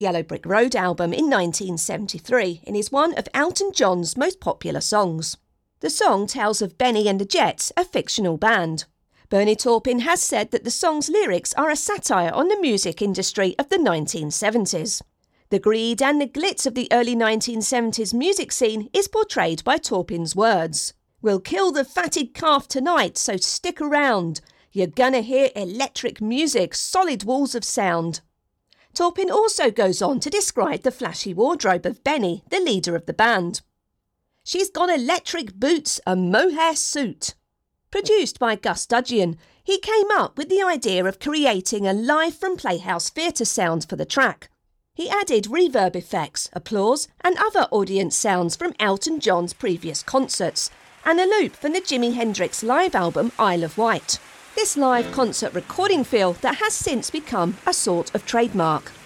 Yellow Brick Road album in 1973 and is one of Elton John's most popular songs. The song tells of Benny and the Jets, a fictional band. Bernie Taupin has said that the song's lyrics are a satire on the music industry of the 1970s. The greed and the glitz of the early 1970s music scene is portrayed by Taupin's words. "We'll kill the fatted calf tonight, so stick around. You're gonna hear electric music, solid walls of sound." Taupin also goes on to describe the flashy wardrobe of Benny, the leader of the band. "She's got electric boots, a mohair suit." Produced by Gus Dudgeon, he came up with the idea of creating a live from Playhouse Theatre sound for the track. He added reverb effects, applause and other audience sounds from Elton John's previous concerts, and a loop from the Jimi Hendrix live album Isle of Wight. This live concert recording feel that has since become a sort of trademark.